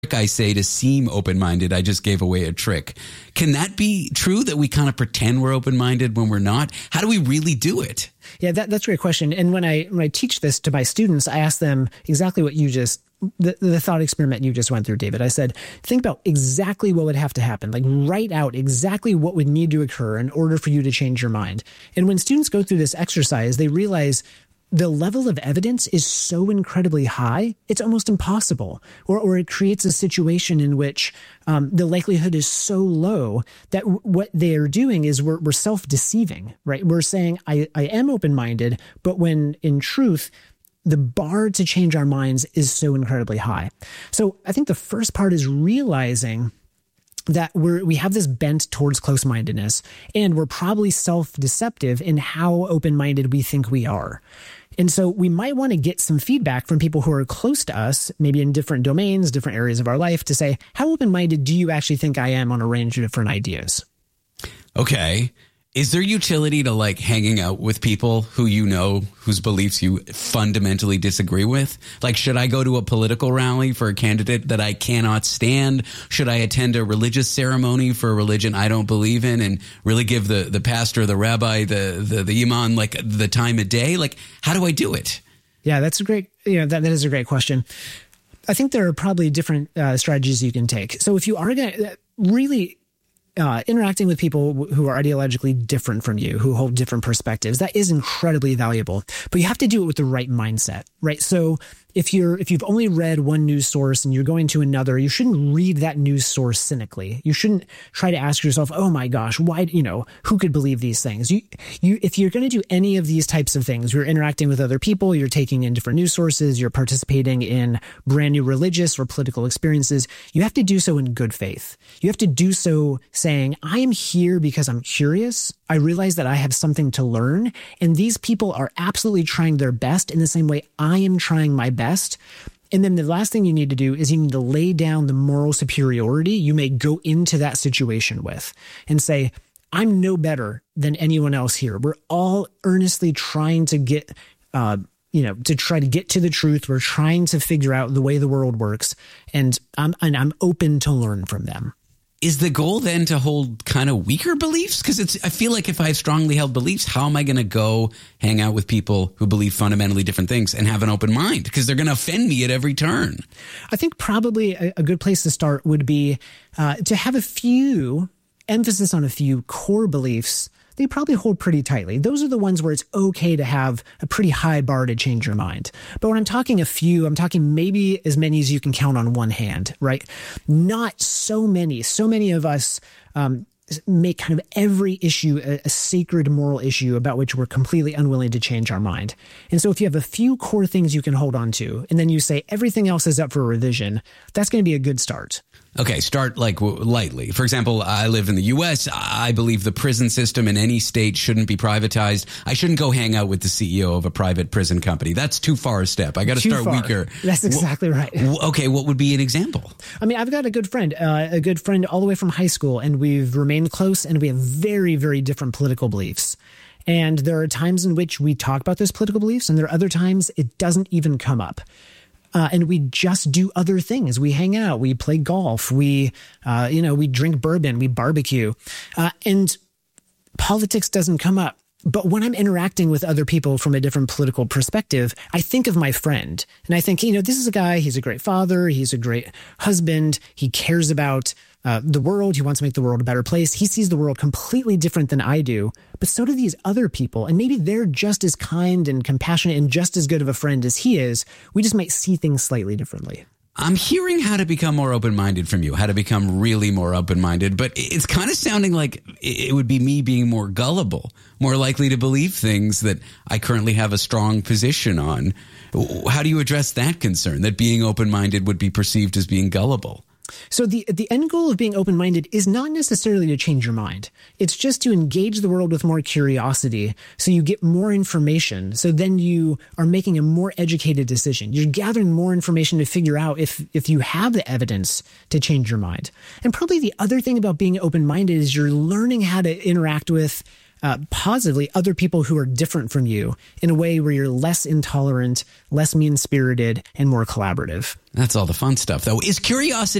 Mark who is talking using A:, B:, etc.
A: I say to seem open-minded, I just gave away a trick. Can that be true, that we kind of pretend we're open-minded when we're not? How do we really do it?
B: Yeah, that's a great question. And when I teach this to my students, I ask them exactly what you just, the thought experiment you just went through, David. I said, think about exactly what would have to happen. Like, write out exactly what would need to occur in order for you to change your mind. And when students go through this exercise, they realize the level of evidence is so incredibly high, it's almost impossible. Or it creates a situation in which the likelihood is so low that what they are doing is we're self-deceiving, right? We're saying, I am open-minded, but when in truth, the bar to change our minds is so incredibly high. So I think the first part is realizing that we have this bent towards close-mindedness, and we're probably self-deceptive in how open-minded we think we are. And so we might want to get some feedback from people who are close to us, maybe in different domains, different areas of our life, to say, how open-minded do you actually think I am on a range of different ideas?
A: Okay. Is there utility to like hanging out with people who you know, whose beliefs you fundamentally disagree with? Like, should I go to a political rally for a candidate that I cannot stand? Should I attend a religious ceremony for a religion I don't believe in and really give the pastor, the rabbi, the imam, like the time of day? Like, how do I do it? Yeah,
B: that's a great, that is a great question. I think there are probably different strategies you can take. So if you are going to really interacting with people who are ideologically different from you, who hold different perspectives, that is incredibly valuable. But you have to do it with the right mindset, right? So if you've only read one news source and you're going to another, you shouldn't read that news source cynically. You shouldn't try to ask yourself, oh my gosh, why, who could believe these things? If you're going to do any of these types of things, you're interacting with other people, you're taking in different news sources, you're participating in brand new religious or political experiences, you have to do so in good faith. You have to do so saying, I am here because I'm curious. I realize that I have something to learn, and these people are absolutely trying their best in the same way I am trying my best. And then the last thing you need to do is you need to lay down the moral superiority you may go into that situation with and say, I'm no better than anyone else here. We're all earnestly trying to get, to try to get to the truth. We're trying to figure out the way the world works, and I'm open to learn from them.
A: Is the goal then to hold kind of weaker beliefs? Because I feel like if I have strongly held beliefs, how am I going to go hang out with people who believe fundamentally different things and have an open mind? Because they're going to offend me at every turn.
B: I think probably a good place to start would be to have emphasis on a few core beliefs they probably hold pretty tightly. Those are the ones where it's okay to have a pretty high bar to change your mind. But when I'm talking a few, I'm talking maybe as many as you can count on one hand, right? Not so many. So many of us make kind of every issue a sacred moral issue about which we're completely unwilling to change our mind. And so if you have a few core things you can hold on to, and then you say everything else is up for revision, that's going to be a good start.
A: Okay, start like lightly. For example, I live in the U.S. I believe the prison system in any state shouldn't be privatized. I shouldn't go hang out with the CEO of a private prison company. That's too far a step. I got to start weaker.
B: That's exactly right.
A: Okay, what would be an example?
B: I mean, I've got a good friend all the way from high school, and we've remained close, and we have very, very different political beliefs. And there are times in which we talk about those political beliefs, and there are other times it doesn't even come up. And we just do other things. We hang out, we play golf, we drink bourbon, we barbecue, and politics doesn't come up. But when I'm interacting with other people from a different political perspective, I think of my friend and I think, this is a guy, he's a great father, he's a great husband, he cares about the world, he wants to make the world a better place. He sees the world completely different than I do, but so do these other people. And maybe they're just as kind and compassionate and just as good of a friend as he is. We just might see things slightly differently.
A: I'm hearing how to become more open-minded from you, how to become really more open-minded, but it's kind of sounding like it would be me being more gullible, more likely to believe things that I currently have a strong position on. How do you address that concern, that being open-minded would be perceived as being gullible?
B: So the end goal of being open-minded is not necessarily to change your mind. It's just to engage the world with more curiosity so you get more information. So then you are making a more educated decision. You're gathering more information to figure out if you have the evidence to change your mind. And probably the other thing about being open-minded is you're learning how to interact with positively other people who are different from you in a way where you're less intolerant, less mean-spirited, and more collaborative.
A: That's all the fun stuff, though. Is curiosity